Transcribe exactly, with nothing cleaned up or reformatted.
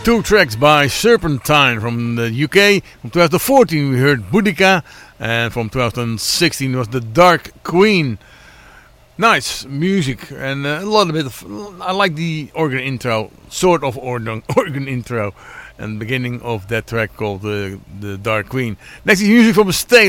Two tracks by Serpentine from the U K. From twenty fourteen we heard Boudica, and from twenty sixteen was The Dark Queen. Nice music, and uh, a lot of bit of, I like the organ intro, sort of organ, organ intro, and beginning of that track called uh, The Dark Queen. Next is music from a state.